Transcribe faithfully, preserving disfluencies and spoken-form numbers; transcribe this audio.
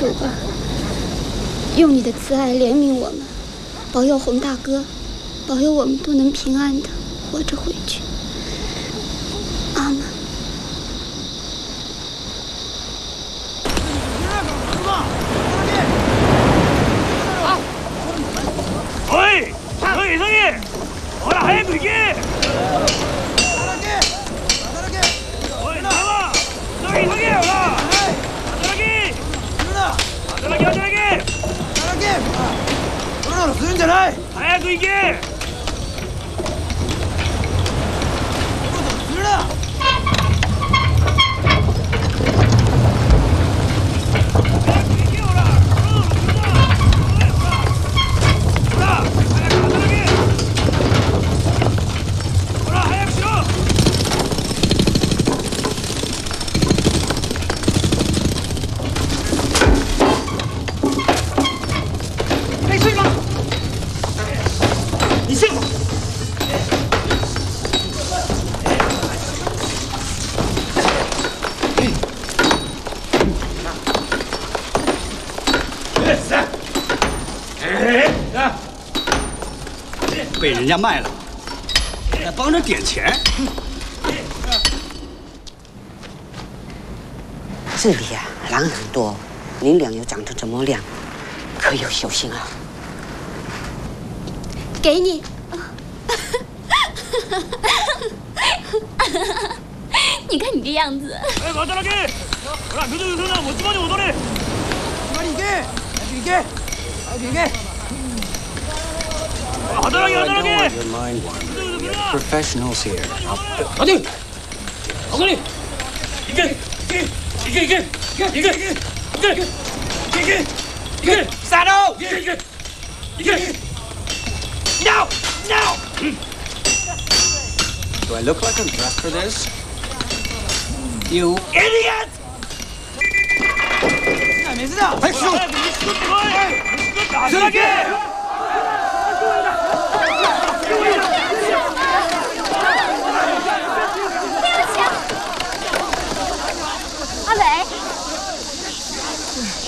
主吧，用你的慈爱怜悯我们，保佑洪大哥，保佑我们都能平安的活着回去。阿门。 喂，저기 이상해. 어라 하얀 거 이게. 어이 나와. 저기 이상해. 어라. 저기. 저기 저기. 저기. 너는 쓰는 잖아. 하얀 거 이게. 들어라. 被人家卖了，还帮着点钱。 这里啊，狼很多，银两又长得这么亮，可有小心啊！ 给你。 你看你这样子。 哎，马达拉给，我俩저도 요새는 못 주머니 오더래. 빨리 이게, 이게, 이게. 하더라게, 하더라게. Your mind wandering. We have professionals here. 어디? 어머니. 이게, 이게, 이게, 이게, 이게, 이게, 이게, 이게, 이게, 사로. 이게, 이게, 이게. No, no. Do I look like I'm dressed for this? You idiot! 没事的， 快去！你死鬼！你死鬼！打他！